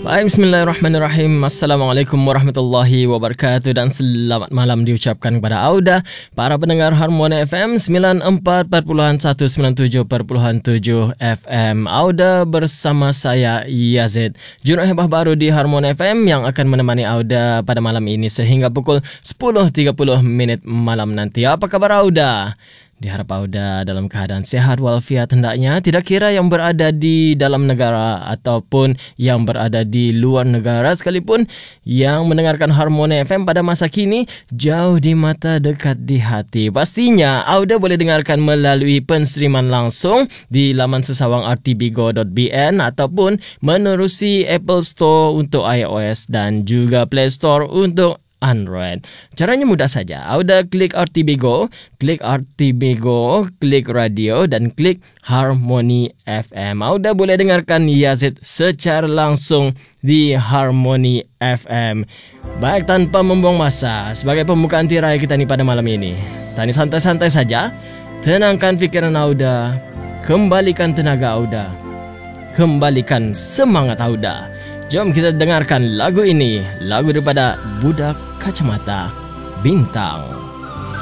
Baik, bismillahirrahmanirrahim. Assalamualaikum warahmatullahi wabarakatuh dan selamat malam diucapkan kepada Auda, para pendengar Harmoni FM 94.197.7 FM. Auda bersama saya Yazid, jurnalis hebat baru di Harmoni FM yang akan menemani Auda pada malam ini sehingga pukul 10.30 malam nanti. Apa kabar Auda? Diharap Auda dalam keadaan sehat walafiat hendaknya, tidak kira yang berada di dalam negara ataupun yang berada di luar negara sekalipun, yang mendengarkan Harmoni FM pada masa kini, jauh di mata dekat di hati. Pastinya Auda boleh dengarkan melalui penstreaman langsung di laman sesawang rtbgo.bn ataupun menerusi Apple Store untuk iOS dan juga Play Store untuk Android. Caranya mudah saja. Auda klik RTBGO, klik radio dan klik Harmoni FM. Auda boleh dengarkan Yazid secara langsung di Harmoni FM. Baik, tanpa membuang masa, sebagai pembukaan tirai kita ni pada malam ini, tani santai-santai saja, tenangkan fikiran Auda, kembalikan tenaga Auda, kembalikan semangat Auda. Jom kita dengarkan lagu ini, lagu daripada Budak Kacamata Bintang.